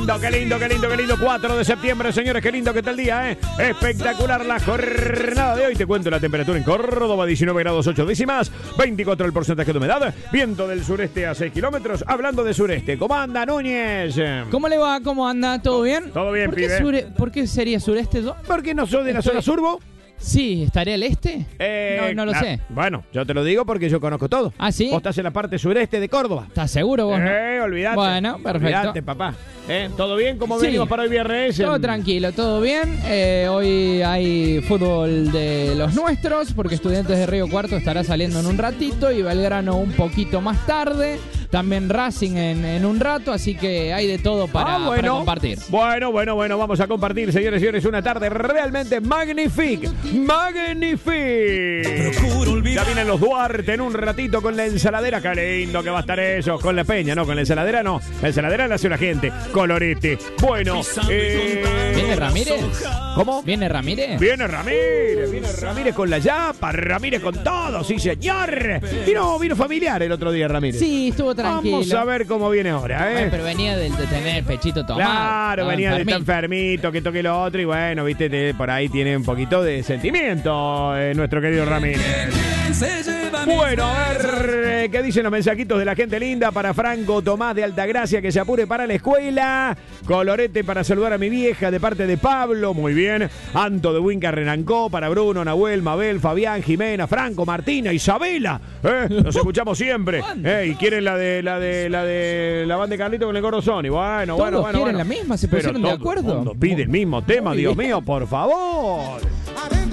lindo, qué lindo, qué lindo, qué lindo. 4 de septiembre, señores, qué lindo que está el día, ¿eh? Espectacular la jornada de hoy. Te cuento la temperatura en Córdoba, 19 grados 8 décimas, 24 el porcentaje de humedad, viento del sureste a 6 kilómetros. Hablando de sureste, ¿cómo anda, Núñez? ¿Cómo le va? ¿Cómo anda? ¿Todo bien? Todo bien, pibe. ¿Por qué sería sureste yo? ¿Por qué no soy de la zona surbo? Sí, ¿estaría al este? No lo sé. Bueno, yo te lo digo porque yo conozco todo. ¿Ah, sí? Vos estás en la parte sureste de Córdoba. ¿Estás seguro vos? Olvidate. Bueno, perfecto. Olvidate, papá. ¿Todo bien? ¿Cómo Sí. venimos para hoy viernes? Todo tranquilo, todo bien. Hoy hay fútbol de los nuestros, porque Estudiantes de Río Cuarto estará saliendo en un ratito y Belgrano un poquito más tarde. También Racing en un rato, así que hay de todo para compartir. Bueno, vamos a compartir, señores y señores, una tarde realmente magnífica. Ya vienen los Duarte en un ratito con la ensaladera. Qué lindo que va a estar eso. Con la peña, no, con la ensaladera no. La ensaladera la hace la gente. Colorete. Bueno, ¿Viene Ramírez? ¿Cómo? ¿Viene Ramírez? Viene Ramírez con la yapa, Ramírez con todo, sí señor. Vino familiar el otro día Ramírez. Sí, estuvo tranquilo. Vamos a ver cómo viene ahora, ¿eh? Pero venía de tener el pechito tomado. Claro, venía de estar enfermito, que toque lo otro y bueno, viste, por ahí tiene un poquito de sentimiento nuestro querido Ramírez. Bueno, a ver, ¿qué dicen los mensajitos de la gente linda? Para Franco Tomás de Altagracia, que se apure para la escuela. Colorete para saludar a mi vieja de parte de Pablo, muy bien. Anto de Huinca Renancó, para Bruno, Nahuel, Mabel, Fabián, Jimena, Franco, Martina, Isabela. Nos escuchamos siempre. Y quieren la de la banda de Carlito con el gordo Sony. Bueno. ¿Quieren la misma? ¿Se pusieron de acuerdo? Pide el mismo tema, Dios mío, por favor.